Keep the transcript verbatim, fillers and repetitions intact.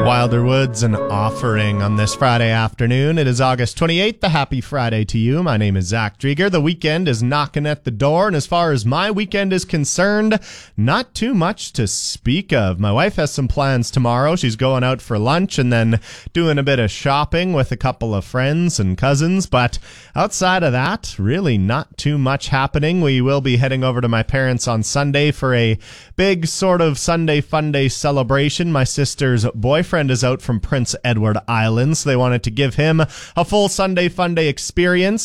Wilder Woods, an offering on this Friday afternoon. It is August twenty-eighth. A happy Friday to you. My name is Zach Drieger. The weekend is knocking at the door, and as far as my weekend is concerned, not too much to speak of. My wife has some plans tomorrow. She's going out for lunch and then doing a bit of shopping with a couple of friends and cousins, but outside of that, really not too much happening. We will be heading over to my parents on Sunday for a big sort of Sunday fun day celebration. My sister's boyfriend is out from Prince Edward Island, so they wanted to give him a full Sunday fun day experience.